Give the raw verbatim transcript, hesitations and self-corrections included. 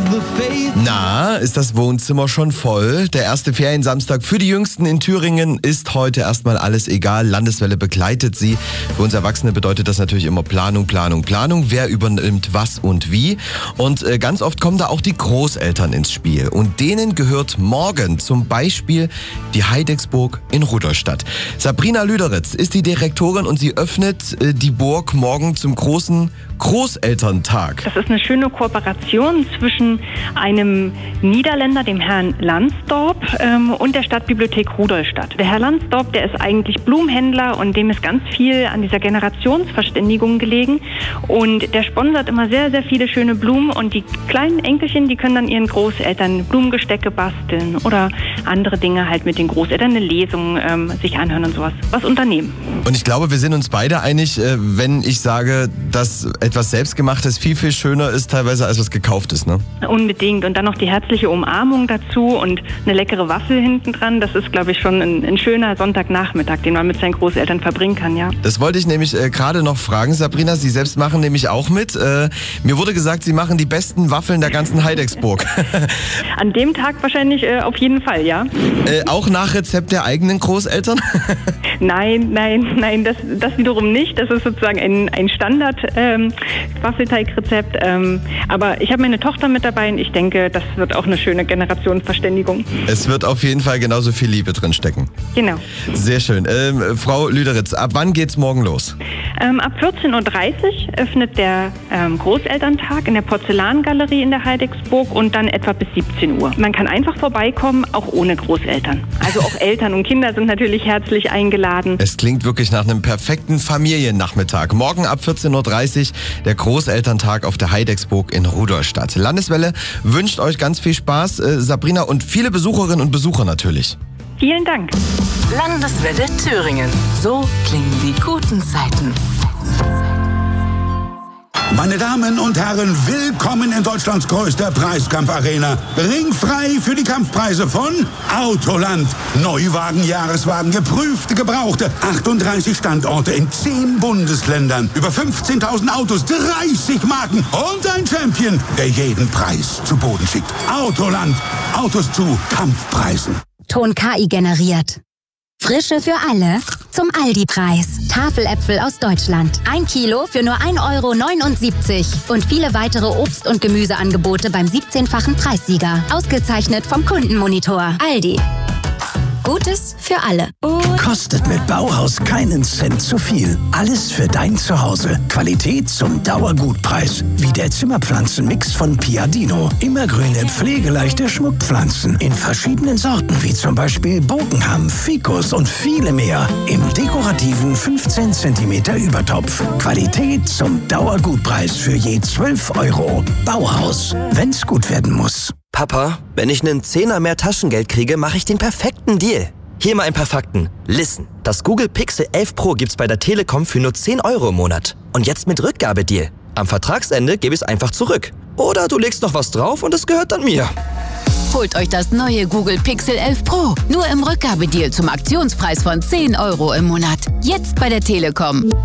Na, ist das Wohnzimmer schon voll? Der erste Feriensamstag für die Jüngsten in Thüringen ist heute erstmal alles egal. Landeswelle begleitet sie. Für uns Erwachsene bedeutet das natürlich immer Planung, Planung, Planung. Wer übernimmt was und wie? Und äh, ganz oft kommen da auch die Großeltern ins Spiel. Und denen gehört morgen zum Beispiel die Heidecksburg in Rudolstadt. Sabrina Lüderitz ist die Direktorin und sie öffnet äh, die Burg morgen zum großen Großelterntag. Das ist eine schöne Kooperation zwischen einem Niederländer, dem Herrn Lansdorp, ähm, und der Stadtbibliothek Rudolstadt. Der Herr Lansdorp, der ist eigentlich Blumenhändler und dem ist ganz viel an dieser Generationsverständigung gelegen. Und der sponsert immer sehr, sehr viele schöne Blumen und die kleinen Enkelchen, die können dann ihren Großeltern Blumengestecke basteln oder andere Dinge halt mit den Großeltern, eine Lesung ähm, sich anhören und sowas, was unternehmen. Und ich glaube, wir sind uns beide einig, äh, wenn ich sage, dass etwas Selbstgemachtes viel, viel schöner ist teilweise als was Gekauftes, ne? Unbedingt. Und dann noch die herzliche Umarmung dazu und eine leckere Waffel hinten dran. Das ist, glaube ich, schon ein, ein schöner Sonntagnachmittag, den man mit seinen Großeltern verbringen kann, ja. Das wollte ich nämlich äh, gerade noch fragen, Sabrina. Sie selbst machen nämlich auch mit. Äh, mir wurde gesagt, Sie machen die besten Waffeln der ganzen Heidecksburg. An dem Tag wahrscheinlich äh, auf jeden Fall, ja. Äh, auch nach Rezept der eigenen Großeltern? Nein, nein, nein, das, das wiederum nicht. Das ist sozusagen ein, ein Standard-Waffelteigrezept. Ähm, ähm, aber ich habe meine Tochter mit dabei und ich denke, das wird auch eine schöne Generationsverständigung. Es wird auf jeden Fall genauso viel Liebe drin stecken. Genau. Sehr schön. Ähm, Frau Lüderitz, ab wann geht's morgen los? Ähm, ab vierzehn Uhr dreißig öffnet der ähm, Großelterntag in der Porzellangalerie in der Heidecksburg und dann etwa bis siebzehn Uhr. Man kann einfach vorbeikommen, auch ohne Großeltern. Also auch Eltern und Kinder sind natürlich herzlich eingeladen. Es klingt wirklich nach einem perfekten Familiennachmittag. Morgen ab vierzehn Uhr dreißig der Großelterntag auf der Heidecksburg in Rudolstadt. Landeswelle wünscht euch ganz viel Spaß, äh, Sabrina, und viele Besucherinnen und Besucher natürlich. Vielen Dank. Landeswelle Thüringen. So klingen die guten Zeiten. Meine Damen und Herren, willkommen in Deutschlands größter Preiskampfarena. Ringfrei für die Kampfpreise von Autoland. Neuwagen, Jahreswagen, geprüfte, gebrauchte. achtunddreißig Standorte in zehn Bundesländern. Über fünfzehntausend Autos, dreißig Marken und ein Champion, der jeden Preis zu Boden schickt. Autoland. Autos zu Kampfpreisen. Ton K I generiert. Frische für alle zum Aldi-Preis. Tafeläpfel aus Deutschland. Ein Kilo für nur ein Euro neunundsiebzig. Und viele weitere Obst- und Gemüseangebote beim siebzehnfachen Preissieger. Ausgezeichnet vom Kundenmonitor. Aldi. Gutes für alle. Und kostet mit Bauhaus keinen Cent zu viel. Alles für dein Zuhause. Qualität zum Dauergutpreis. Wie der Zimmerpflanzenmix von Piadino. Immergrüne, pflegeleichte Schmuckpflanzen. In verschiedenen Sorten, wie zum Beispiel Bogenham, Ficus und viele mehr. Im dekorativen fünfzehn Zentimeter Übertopf. Qualität zum Dauergutpreis für je zwölf Euro. Bauhaus. Wenn's gut werden muss. Papa, wenn ich einen Zehner mehr Taschengeld kriege, mache ich den perfekten Deal. Hier mal ein paar Fakten. Listen, das Google Pixel elf Pro gibt's bei der Telekom für nur zehn Euro im Monat. Und jetzt mit Rückgabedeal. Am Vertragsende gebe ich es einfach zurück. Oder du legst noch was drauf und es gehört dann mir. Holt euch das neue Google Pixel elf Pro. Nur im Rückgabedeal zum Aktionspreis von zehn Euro im Monat. Jetzt bei der Telekom.